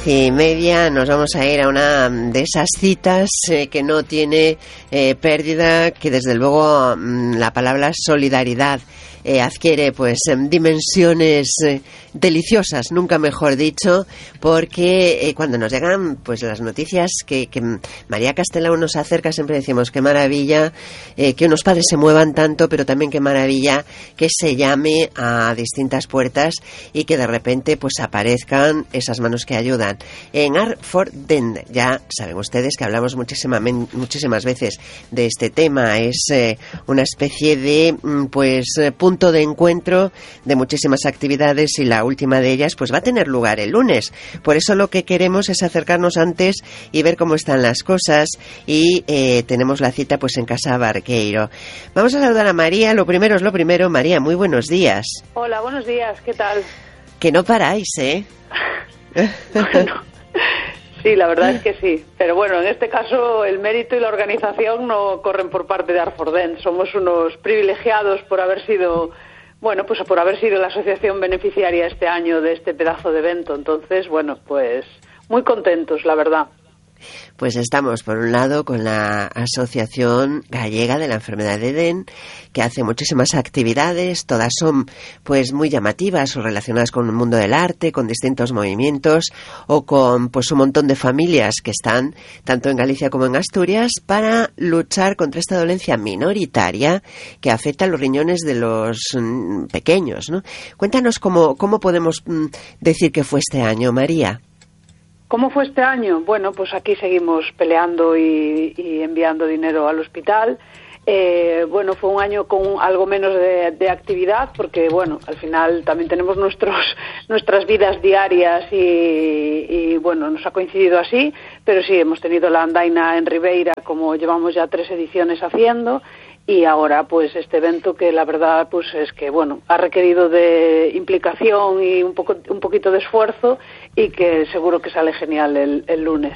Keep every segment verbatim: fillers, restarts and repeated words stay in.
Y media nos vamos a ir a una de esas citas eh, que no tiene eh, pérdida, que desde luego mm, la palabra solidaridad eh, adquiere pues dimensiones eh, deliciosas, nunca mejor dicho, porque eh, cuando nos llegan pues las noticias que, que María Castelao nos acerca, siempre decimos qué maravilla eh, que unos padres se muevan tanto, pero también qué maravilla que se llame a distintas puertas y que de repente pues aparezcan esas manos que ayudan. En Art for Dent, ya saben ustedes que hablamos muchísimas, muchísimas veces de este tema, es eh, una especie de pues punto de encuentro de muchísimas actividades y la última de ellas pues va a tener lugar el lunes. Por eso lo que queremos es acercarnos antes y ver cómo están las cosas y eh, tenemos la cita pues en Casa Barqueiro. Vamos a saludar a María, lo primero es lo primero. María, muy buenos días. Hola, buenos días, ¿qué tal? Que no paráis, ¿eh? Bueno, sí, la verdad es que sí. Pero bueno, en este caso el mérito y la organización no corren por parte de Art for Dent. Somos unos privilegiados por haber sido, bueno, pues por haber sido la asociación beneficiaria este año de este pedazo de evento. Entonces, bueno, pues muy contentos, la verdad. Pues estamos, por un lado, con la Asociación Gallega de la Enfermedad de Dehn, que hace muchísimas actividades, todas son pues muy llamativas o relacionadas con el mundo del arte, con distintos movimientos o con pues un montón de familias que están tanto en Galicia como en Asturias para luchar contra esta dolencia minoritaria que afecta a los riñones de los mm, pequeños, ¿no? Cuéntanos cómo, cómo podemos mm, decir que fue este año, María. ¿Cómo fue este año? Bueno, pues aquí seguimos peleando y, y enviando dinero al hospital. Eh, bueno, fue un año con algo menos de, de actividad porque, bueno, al final también tenemos nuestros nuestras vidas diarias y, y, bueno, nos ha coincidido así, pero sí, hemos tenido la andaina en Ribeira, como llevamos ya tres ediciones haciendo, y ahora pues este evento que la verdad pues es que bueno ha requerido de implicación y un poco un poquito de esfuerzo y que seguro que sale genial el, el lunes.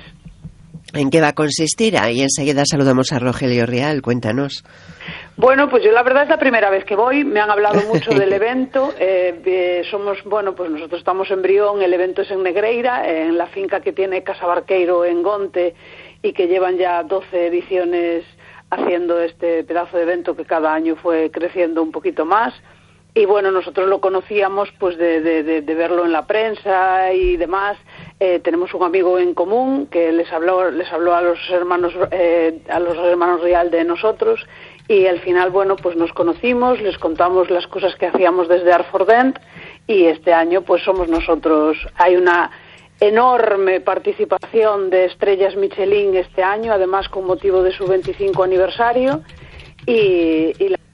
¿En qué va a consistir? Ahí enseguida saludamos a Rogelio Rial, cuéntanos. Bueno, pues yo la verdad es la primera vez que voy, me han hablado mucho del evento, eh, eh, somos, bueno, pues nosotros estamos en Brión, el evento es en Negreira, en la finca que tiene Casa Barqueiro en Gonte y que llevan ya doce ediciones haciendo este pedazo de evento que cada año fue creciendo un poquito más. Y bueno, nosotros lo conocíamos pues de, de, de, de verlo en la prensa y demás. Eh, tenemos un amigo en común que les habló les habló a los hermanos eh, a los hermanos Rial de nosotros y al final bueno pues nos conocimos, les contamos las cosas que hacíamos desde Art for Dent y este año pues somos nosotros. Hay una enorme participación de estrellas Michelin este año, además con motivo de su veinticinco aniversario y, y la...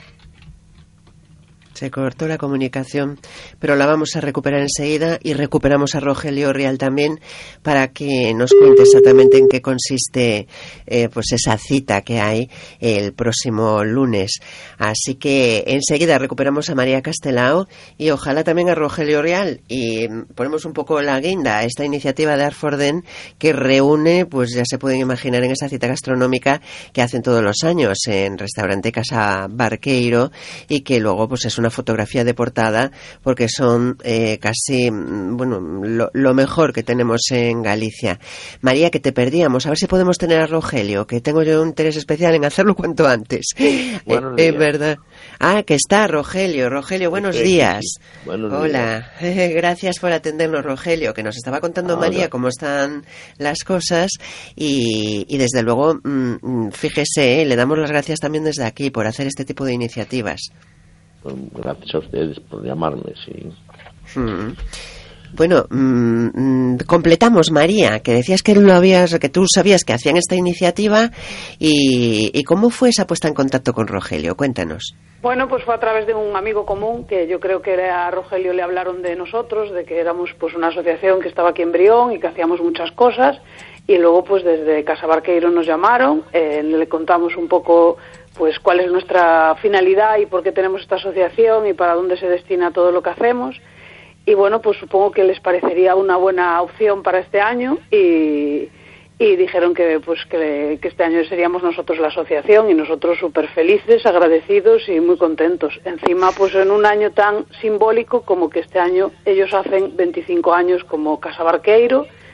Se cortó la comunicación, pero la vamos a recuperar enseguida y recuperamos a Rogelio Rial también para que nos cuente exactamente en qué consiste eh, pues esa cita que hay el próximo lunes. Así que enseguida recuperamos a María Castelao y ojalá también a Rogelio Rial y ponemos un poco la guinda a esta iniciativa de Art for Dent que reúne, pues ya se pueden imaginar en esa cita gastronómica que hacen todos los años en Restaurante Casa Barqueiro y que luego pues es una fotografía de portada porque son eh, casi bueno lo, lo mejor que tenemos en Galicia. María, que te perdíamos, a ver si podemos tener a Rogelio, que tengo yo un interés especial en hacerlo cuanto antes. Buenos eh, días. Es verdad. Ah, que está Rogelio. Rogelio, buenos Sí, días. sí. Buenos Hola, días. gracias por atendernos, Rogelio, que nos estaba contando Hola. María cómo están las cosas y, y desde luego, mmm, fíjese, eh, le damos las gracias también desde aquí por hacer este tipo de iniciativas. Gracias a ustedes por llamarme, sí. Mm. Bueno, mmm, completamos, María, que decías que lo habías, que tú sabías que hacían esta iniciativa y, y cómo fue esa puesta en contacto con Rogelio. Cuéntanos. Bueno, pues fue a través de un amigo común que yo creo que a Rogelio le hablaron de nosotros, de que éramos pues una asociación que estaba aquí en Brión y que hacíamos muchas cosas y luego pues desde Casa Barqueiro nos llamaron, eh, le contamos un poco pues cuál es nuestra finalidad y por qué tenemos esta asociación y para dónde se destina todo lo que hacemos y bueno, pues supongo que les parecería una buena opción para este año y, y dijeron que pues que, que este año seríamos nosotros la asociación y nosotros súper felices, agradecidos y muy contentos. Encima pues en un año tan simbólico como que este año ellos hacen veinticinco años como Casa Barqueiro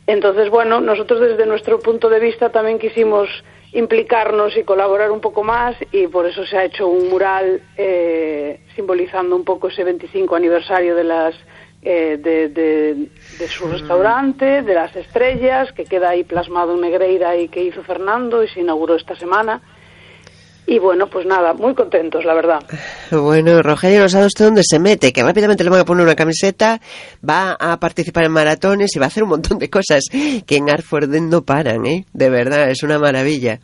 Entonces, bueno, nosotros desde nuestro punto de vista también quisimos implicarnos y colaborar un poco más, y por eso se ha hecho un mural eh, simbolizando un poco ese veinticinco aniversario de las eh, de, de, de su restaurante, de las estrellas, que queda ahí plasmado en Negreira y que hizo Fernando y se inauguró esta semana. Y bueno, pues nada, muy contentos, la verdad. Bueno, Rogelio, no sabe usted dónde se mete, que rápidamente le van a poner una camiseta, va a participar en maratones y va a hacer un montón de cosas que en Arforden no paran, ¿eh? De verdad, es una maravilla.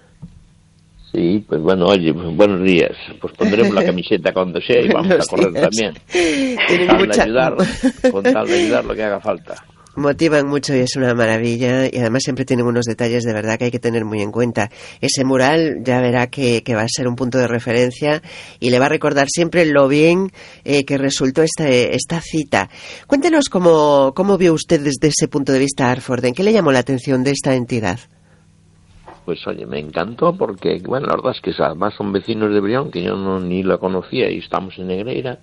Sí, pues bueno, oye, pues buenos días. Pues pondremos la camiseta cuando sea y vamos a correr días. También. Con tal, mucha... de ayudar, con tal de ayudar lo que haga falta. Motivan mucho y es una maravilla, y además siempre tienen unos detalles de verdad que hay que tener muy en cuenta. Ese mural ya verá que, que va a ser un punto de referencia y le va a recordar siempre lo bien eh, que resultó esta, esta cita. Cuéntenos cómo, cómo vio usted desde ese punto de vista Arforden. ¿Qué le llamó la atención de esta entidad? Pues oye, me encantó porque, bueno, la verdad es que además son vecinos de Brión, que yo no ni la conocía, y estamos en Negreira.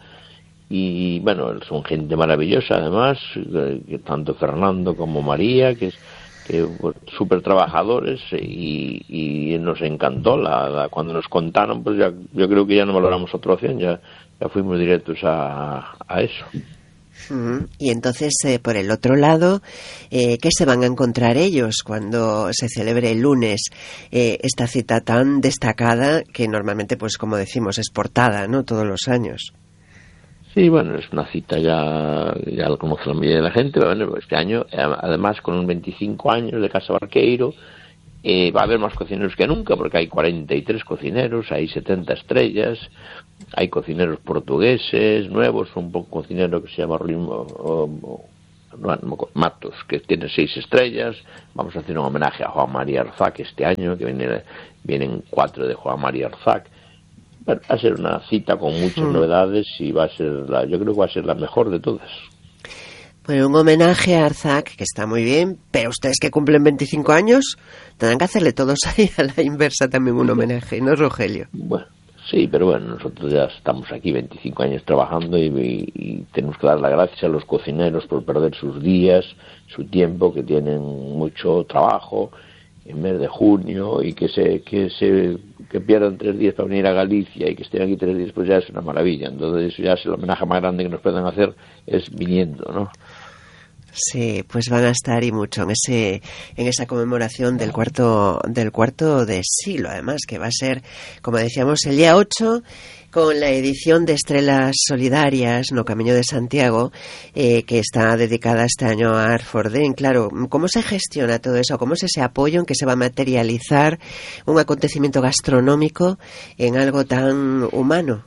Y bueno, son gente maravillosa además, que tanto Fernando como María, que es que súper trabajadores, y, y nos encantó la, la cuando nos contaron, pues ya yo creo que ya no valoramos otra opción, ya, ya fuimos directos a, a eso. Uh-huh. Y entonces, eh, por el otro lado, eh, ¿qué se van a encontrar ellos cuando se celebre el lunes eh, esta cita tan destacada que normalmente, pues como decimos, es portada, ¿no? Todos los años. Sí, bueno, es una cita ya, ya lo conoce la mayoría de la gente, pero bueno, este año, además con un veinticinco años de Casa Barqueiro, eh, va a haber más cocineros que nunca, porque hay cuarenta y tres cocineros, hay setenta estrellas, hay cocineros portugueses nuevos, un cocinero que se llama Rimo, o, o, no, Matos, que tiene seis estrellas. Vamos a hacer un homenaje a Juan María Arzac este año, que viene, vienen cuatro de Juan María Arzac. Bueno, va a ser una cita con muchas mm. novedades y va a ser la, yo creo que va a ser la mejor de todas. Bueno, un homenaje a Arzac, que está muy bien, pero ustedes que cumplen veinticinco años tendrán que hacerle todos ahí a la inversa también un homenaje, ¿no, Rogelio? Bueno, sí, pero bueno, nosotros ya estamos aquí veinticinco años trabajando y, y, y tenemos que dar las gracias a los cocineros por perder sus días, su tiempo, que tienen mucho trabajo en mes de junio, y que se que se que pierdan tres días para venir a Galicia y que estén aquí tres días, pues ya es una maravilla. Entonces eso ya es el homenaje más grande que nos pueden hacer, es viniendo, ¿no? Sí, pues van a estar y mucho en ese en esa conmemoración del cuarto del cuarto de siglo, además, que va a ser, como decíamos, el día ocho, con la edición de Estrelas Solidarias no Camiño de Santiago, eh, que está dedicada este año a Arforden. Claro, ¿cómo se gestiona todo eso? ¿Cómo es ese apoyo en que se va a materializar un acontecimiento gastronómico en algo tan humano?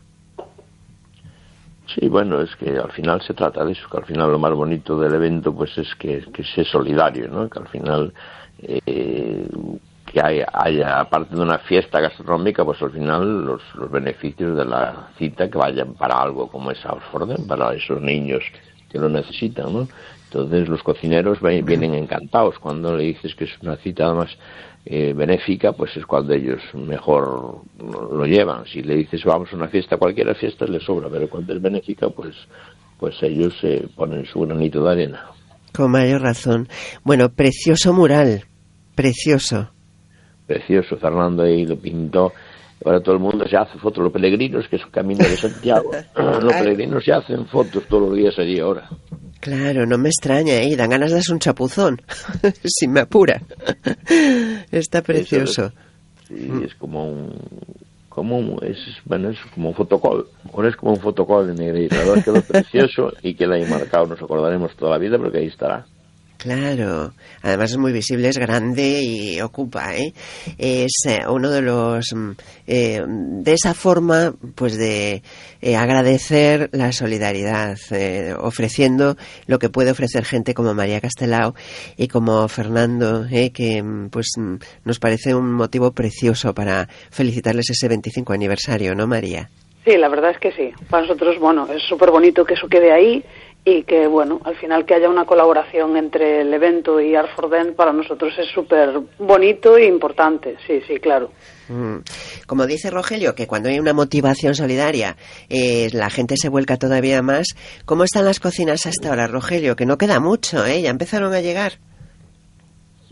Sí, bueno, es que al final se trata de eso, que al final lo más bonito del evento pues es que, que sea solidario, ¿no? Que al final eh, que haya, haya, aparte de una fiesta gastronómica, pues al final los, los beneficios de la cita que vayan para algo como es Arforden, para esos niños que lo necesitan, ¿no? Entonces los cocineros vienen encantados cuando le dices que es una cita además eh, benéfica, pues es cuando ellos mejor lo llevan. Si le dices vamos a una fiesta, cualquiera fiesta les sobra, pero cuando es benéfica, pues pues ellos eh, ponen su granito de arena. Con mayor razón. Bueno, precioso mural, precioso. Precioso, Fernando ahí lo pintó. Ahora todo el mundo se hace fotos, los peregrinos, que es el camino de Santiago. Los peregrinos se hacen fotos todos los días allí ahora. Claro, no me extraña, ¿eh? Dan ganas de darse un chapuzón, si me apura. Está precioso. Es, sí, es como un... como un, es, bueno, es como un fotocall. Ahora es como un fotocall en Negreira. La verdad quedó precioso y que la hay marcado, nos acordaremos toda la vida porque ahí estará. Claro, además es muy visible, es grande y ocupa, ¿eh? Es eh, uno de los, eh, de esa forma, pues de eh, agradecer la solidaridad, eh, ofreciendo lo que puede ofrecer gente como María Castelao y como Fernando, eh, que pues nos parece un motivo precioso para felicitarles ese veinticinco aniversario, ¿no, María? Sí, la verdad es que sí. Para nosotros, bueno, es súper bonito que eso quede ahí. Y que, bueno, al final que haya una colaboración entre el evento y Arforden para nosotros es súper bonito e importante, sí, sí, claro. Mm. Como dice Rogelio, que cuando hay una motivación solidaria eh, la gente se vuelca todavía más. ¿Cómo están las cocinas hasta ahora, Rogelio? Que no queda mucho, ¿eh? Ya empezaron a llegar.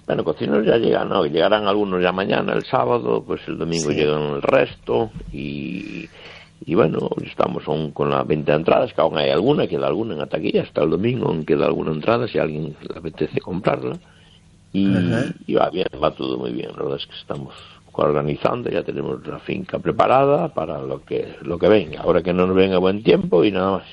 Bueno, cocineros ya llegan, ¿no? Llegarán algunos ya mañana, el sábado, pues el domingo sí. Llegan el resto y, y bueno, estamos aún con la venta de entradas, que aún hay alguna, queda alguna en la taquilla, hasta el domingo aún queda alguna entrada si a alguien le apetece comprarla y, y va bien, va todo muy bien, la verdad es que estamos organizando, ya tenemos la finca preparada para lo que, lo que venga, ahora que no nos venga buen tiempo y nada más.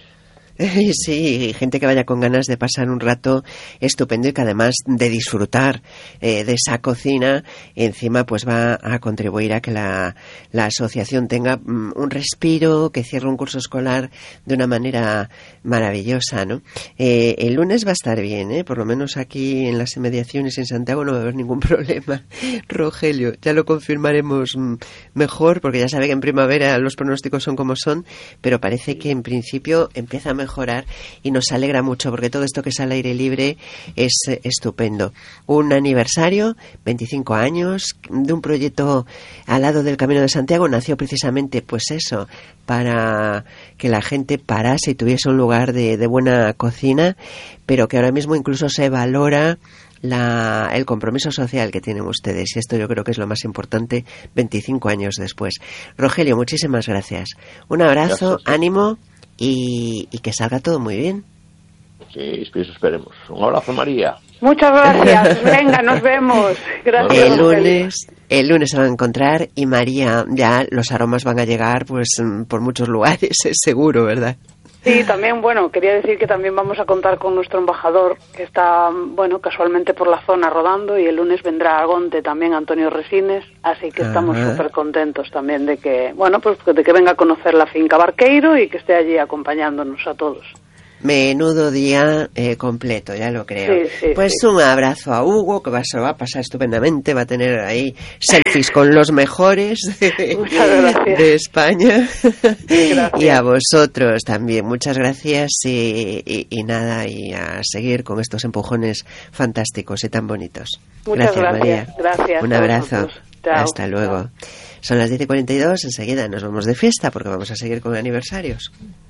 Sí, gente que vaya con ganas de pasar un rato estupendo y que además de disfrutar eh, de esa cocina, encima pues va a contribuir a que la, la asociación tenga um, un respiro, que cierre un curso escolar de una manera maravillosa, ¿no? Eh, el lunes va a estar bien, ¿eh? Por lo menos aquí en las inmediaciones en Santiago no va a haber ningún problema. Rogelio, ya lo confirmaremos mejor, porque ya sabe que en primavera los pronósticos son como son, pero parece que en principio empieza a mejorar mejorar y nos alegra mucho porque todo esto que es al aire libre es eh, estupendo. Un aniversario, veinticinco años de un proyecto al lado del Camino de Santiago, nació precisamente pues eso, para que la gente parase y tuviese un lugar de, de buena cocina, pero que ahora mismo incluso se valora La, el compromiso social que tienen ustedes, y esto yo creo que es lo más importante veinticinco años después. Rogelio, muchísimas gracias. Un abrazo, gracias. Ánimo y, y que salga todo muy bien. Sí, eso esperemos. Un abrazo, María. Muchas gracias. Venga, nos vemos. Gracias. El lunes, el lunes se van a encontrar y María, ya los aromas van a llegar pues por muchos lugares, es seguro, ¿verdad? Sí, también, bueno, quería decir que también vamos a contar con nuestro embajador, que está, bueno, casualmente por la zona rodando, y el lunes vendrá a Gonte también Antonio Resines, así que estamos súper contentos también de que, bueno, pues de que venga a conocer la finca Barqueiro y que esté allí acompañándonos a todos. Menudo día eh, completo, ya lo creo. Sí, sí, pues sí. Un abrazo a Hugo, que va, se va a pasar estupendamente, va a tener ahí selfies con los mejores de, de España. Gracias. Y a vosotros también, muchas gracias y, y, y nada, y a seguir con estos empujones fantásticos y tan bonitos. Muchas gracias, gracias María. Gracias. Un abrazo. Hasta luego. Son las diez y cuarenta y dos, enseguida nos vamos de fiesta porque vamos a seguir con aniversarios.